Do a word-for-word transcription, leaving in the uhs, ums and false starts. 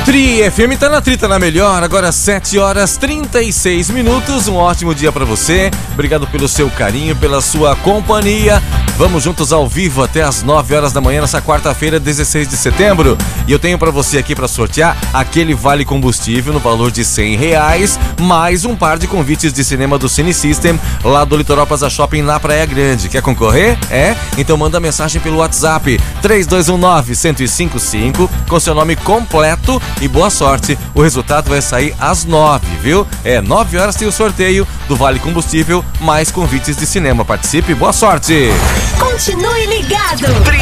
Tri F M tá na trita na melhor, agora sete horas trinta e seis minutos, um ótimo dia pra você, obrigado pelo seu carinho, pela sua companhia, vamos juntos ao vivo até as nove horas da manhã nessa quarta-feira, dezesseis de setembro, e eu tenho pra você aqui pra sortear aquele vale combustível no valor de cem reais, mais um par de convites de cinema do Cine System, lá do Litoral Plaza Shopping na Praia Grande. Quer concorrer? É? Então manda mensagem pelo WhatsApp três dois um nove, um zero cinco cinco com seu nome completo e boa sorte. O resultado vai sair às nove, viu? É, nove horas tem o sorteio do Vale Combustível mais convites de cinema. Participe, boa sorte! Continue ligado!